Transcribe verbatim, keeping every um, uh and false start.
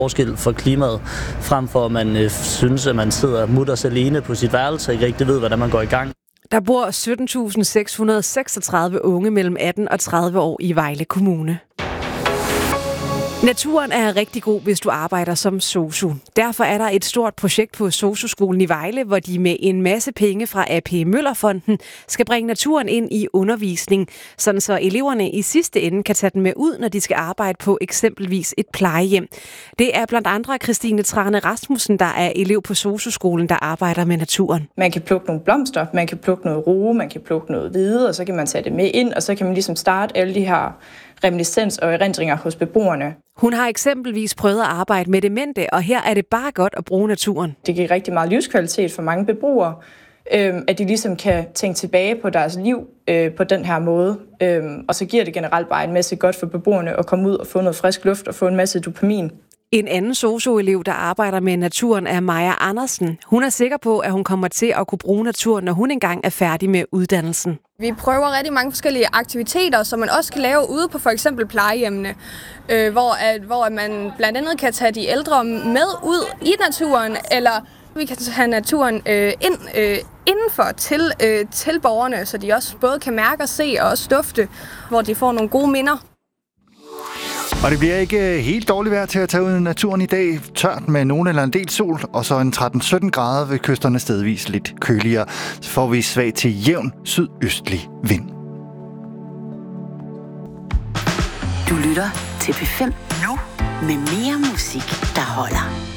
forskel for klimaet, frem for at man øh, synes, at man sidder mutters alene på sit værelse og ikke rigtig ved, hvordan man går i gang. Der bor sytten tusind seks hundrede og seksogtredive unge mellem atten og tredive år i Vejle Kommune. Naturen er rigtig god, hvis du arbejder som sosu. Derfor er der et stort projekt på sosu-skolen i Vejle, hvor de med en masse penge fra A P Møller-fonden skal bringe naturen ind i undervisning, sådan så eleverne i sidste ende kan tage den med ud, når de skal arbejde på eksempelvis et plejehjem. Det er blandt andre Christine Trane Rasmussen, der er elev på sosu-skolen, der arbejder med naturen. Man kan plukke nogle blomster, man kan plukke noget roe, man kan plukke noget hvide, og så kan man tage det med ind, og så kan man ligesom starte alle de her reminiscens og erindringer hos beboerne. Hun har eksempelvis prøvet at arbejde med demente, og her er det bare godt at bruge naturen. Det giver rigtig meget livskvalitet for mange beboere, øh, at de ligesom kan tænke tilbage på deres liv øh, på den her måde. Øh, og så giver det generelt bare en masse godt for beboerne at komme ud og få noget frisk luft og få en masse dopamin. En anden sosu-elev, der arbejder med naturen, er Maja Andersen. Hun er sikker på, at hun kommer til at kunne bruge naturen, når hun engang er færdig med uddannelsen. Vi prøver rigtig mange forskellige aktiviteter, som man også kan lave ude på for eksempel plejehjemmene, øh, hvor, at, hvor at man blandt andet kan tage de ældre med ud i naturen, eller vi kan tage naturen øh, ind, øh, indenfor til, øh, til borgerne, så de også både kan mærke og se og også dufte, hvor de får nogle gode minder. Og det bliver ikke helt dårligt vejr til at tage ud i naturen i dag. Tørt med nogen eller en del sol, og så en tretten sytten grader ved kysterne stedvis lidt køligere. Så får vi svag til jævn sydøstlig vind. Du lytter til P fem nu med mere musik, der holder.